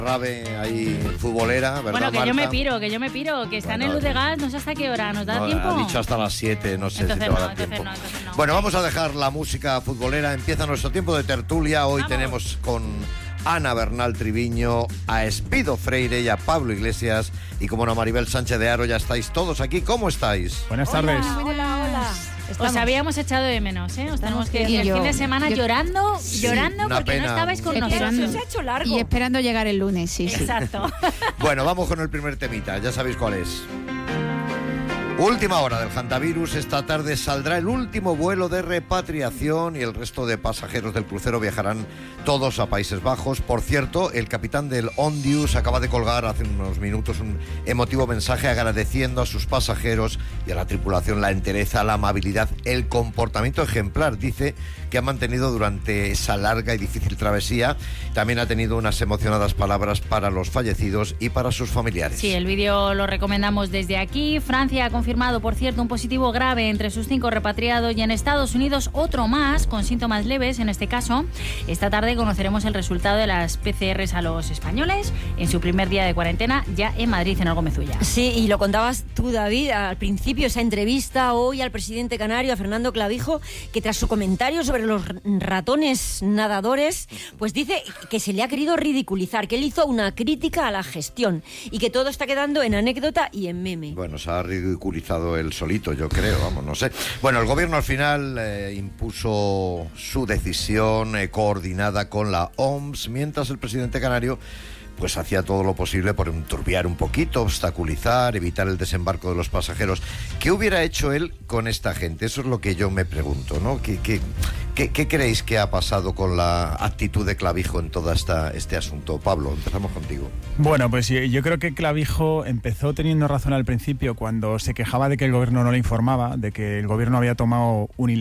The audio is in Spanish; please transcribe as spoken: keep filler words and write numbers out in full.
Rave ahí futbolera, ¿verdad, Bueno, que Marta? yo me piro, que yo me piro, que están Bueno, en luz de gas, no sé hasta qué hora, ¿nos da no, tiempo? Ha dicho hasta las siete, no sé Entonces si te va a no, dar entonces tiempo. no, entonces no. Bueno, vamos a dejar la música futbolera, empieza nuestro tiempo de tertulia. Hoy Vamos. tenemos con Ana Bernal Triviño, a Espido Freire y a Pablo Iglesias. Y como no, Maribel Sánchez de Haro, ya estáis todos aquí. ¿Cómo estáis? Buenas Hola, tardes. hola, hola. Os habíamos echado de menos, ¿eh? Os tenemos que Y ir el yo- fin de semana yo- llorando, Sí, llorando una porque pena. no estabais con Esperando. nosotros. Se ha hecho largo. Y esperando llegar el lunes, sí, sí. Exacto. Bueno, vamos con el primer temita, ya sabéis cuál es. Última hora del hantavirus. Esta tarde saldrá el último vuelo de repatriación y el resto de pasajeros del crucero viajarán todos a Países Bajos. Por cierto, el capitán del Ondius acaba de colgar hace unos minutos un emotivo mensaje agradeciendo a sus pasajeros y a la tripulación la entereza, la amabilidad, el comportamiento ejemplar, dice, que ha mantenido durante esa larga y difícil travesía. También ha tenido unas emocionadas palabras para los fallecidos y para sus familiares. Sí, el vídeo lo recomendamos desde aquí. Francia ha confirmado, por cierto, un positivo grave entre sus cinco repatriados y en Estados Unidos otro más con síntomas leves, en este caso. Esta tarde conoceremos el resultado de las P C Rs a los españoles en su primer día de cuarentena ya en Madrid, en el Gómez Ulla. Sí, y lo contabas tú, David, al principio, esa entrevista hoy al presidente canario, a Fernando Clavijo, que tras su comentario sobre los ratones nadadores, pues dice que se le ha querido ridiculizar, que él hizo una crítica a la gestión y que todo está quedando en anécdota y en meme. Bueno, se ha ridiculizado él solito, yo creo, vamos, no sé. Bueno, el gobierno al final eh, impuso su decisión eh, coordinada con la O M S, mientras el presidente canario pues hacía todo lo posible por enturbiar un poquito, obstaculizar, evitar el desembarco de los pasajeros. ¿Qué hubiera hecho él con esta gente? Eso es lo que yo me pregunto, ¿no? ¿Qué, qué, qué, qué creéis que ha pasado con la actitud de Clavijo en todo esta, este asunto? Pablo, empezamos contigo. Bueno, pues yo, yo creo que Clavijo empezó teniendo razón al principio cuando se quejaba de que el gobierno no le informaba, de que el gobierno había tomado unilateralmente